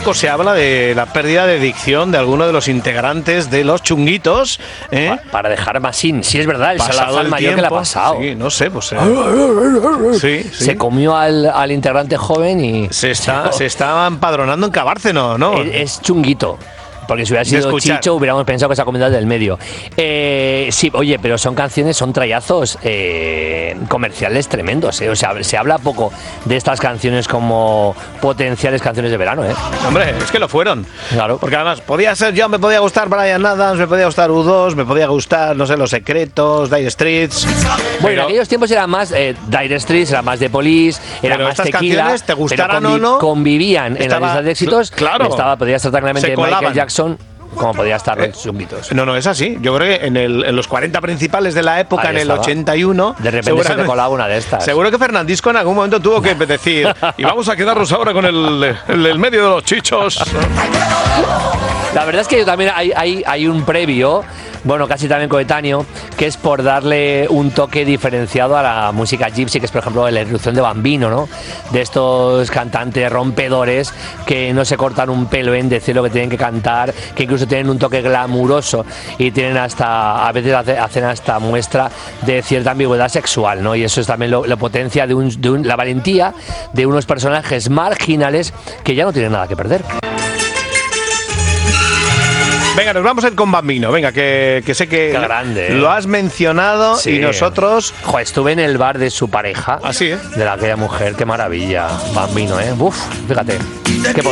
poco se habla de la pérdida de dicción de alguno de los integrantes de Los Chunguitos. Para dejar más si es verdad, el Pasado Salazar mayor que le ha pasado. Sí, no sé, pues... sí. Se comió al integrante joven y... Se está empadronando en Cabárceno, ¿no? Es chunguito. Porque si hubiera sido Chicho, hubiéramos pensado que se ha comido el del medio. Sí, oye, pero son canciones, son trayazos comerciales tremendos. O sea, se habla poco de estas canciones como potenciales canciones de verano, Hombre, es que lo fueron. Claro. Porque además, podía ser yo, me podía gustar Bryan Adams, me podía gustar U2, me podía gustar, no sé, Los Secretos, Dire Straits. Bueno, en aquellos tiempos era más Dire Straits, era más The Police, era más estas Tequila. Canciones, te gustaran o no, convivían en la lista de éxitos. Claro. Podía estar tranquilamente Michael Jackson, como podía estar Los Chunguitos. No, es así. Yo creo que en los 40 principales de la época, en el 81... De repente se te colaba una de estas. Seguro que Fernandisco en algún momento tuvo que decir y vamos a quedarnos ahora con el medio de los chichos. La verdad es que yo también hay un previo, bueno, casi también coetáneo, que es por darle un toque diferenciado a la música gypsy, que es, por ejemplo, la irrupción de Bambino, ¿no? De estos cantantes rompedores que no se cortan un pelo en decir lo que tienen que cantar, que incluso tienen un toque glamuroso y tienen a veces hacen hasta muestra de cierta ambigüedad sexual, ¿no? Y eso es también la potencia la valentía de unos personajes marginales que ya no tienen nada que perder. Venga, nos vamos a ir con Bambino. Venga, que sé que qué grande, lo has mencionado, sí. Y nosotros... estuve en el bar de su pareja. Así, de aquella mujer, qué maravilla. Bambino, Uf, fíjate. Qué